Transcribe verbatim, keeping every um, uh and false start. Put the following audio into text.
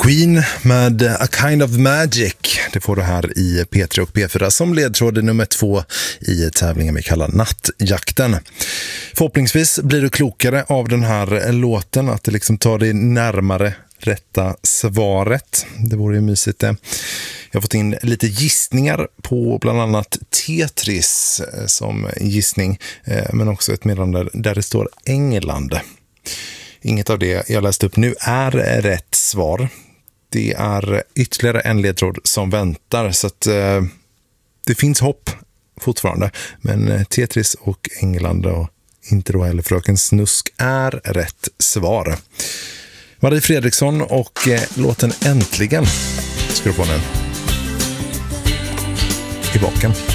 Queen med A Kind of Magic. Det får du här i P tre och P fyra som ledtråd nummer två i tävlingen vi kallar Nattjakten. Förhoppningsvis blir du klokare av den här låten, att det liksom tar dig närmare rätta svaret. Det vore ju mysigt det. Jag har fått in lite gissningar på bland annat Tetris som gissning, men också ett meddelande där det står England. Inget av det jag läste upp nu är rätt svar. Det är ytterligare en ledtråd som väntar, så att eh, det finns hopp fortfarande. Men Tetris och England och inte då heller Fröken Snusk är rätt svar. Marie Fredriksson och eh, låten Äntligen ska du få nu i baken.